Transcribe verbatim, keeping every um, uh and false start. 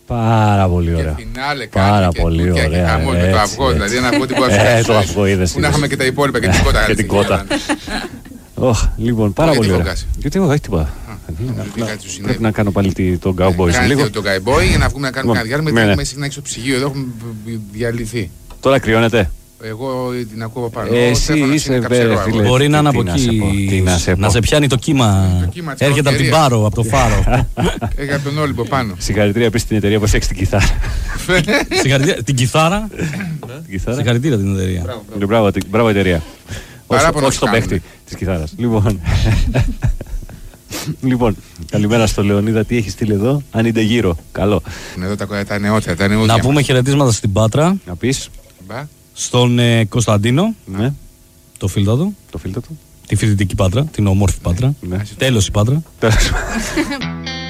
Πάρα πολύ ωραία. Και φινάλε, Πάρα και πολύ και ωραία. χαμός με το αυγό, δηλαδή ένα αυγό τίποτα. Ε, το αυγό είδες. Που να είχαμε και τα υπόλοιπα και την κότα. Και την κότα. Λοιπόν, πάρα πολύ ωραία. Γιατί εγώ δεν τίποτα. Πρέπει να κάνω πάλι τον cowboy σε λίγο. Τον cowboy για να βγούμε να κάνουμε ένα διάλειμμα. Γιατί έχουμε συχνά στο ψυγείο, εδώ έχουμε διαλυθεί. Τώρα κρυώνεται. Εγώ την ακούω πάνω. Εσύ είσαι βέβαια, φίλε. Μπορεί να είναι από εκεί. Να σε πιάνει το κύμα. Έρχεται από την Πάρο, από το Φάρο. Έχει από τον Όλυμπο πάνω. Συγχαρητήρια επίσης στην εταιρεία που έχει την κιθάρα. Την κιθάρα. Συγχαρητήρια την εταιρεία. Μπράβο εταιρεία. Παράπονο όχι στον παίχτη της κιθάρας. Λοιπόν. Λοιπόν, καλημέρα στο Λεωνίδα. Τι έχει στείλει εδώ, αν είναι γύρω. Καλό. Εδώ τα νεότερα, τα νεούδια. Να πούμε χαιρετίσματα στην Πάτρα. Να πεις. Στον ε, Κωνσταντίνο. Ναι. Το φίλτο του. Το φίλτο του. Τη φοιτητική Πάτρα, την ομόρφη Πάτρα. Ναι. Τέλος η Πάτρα. Τέλος.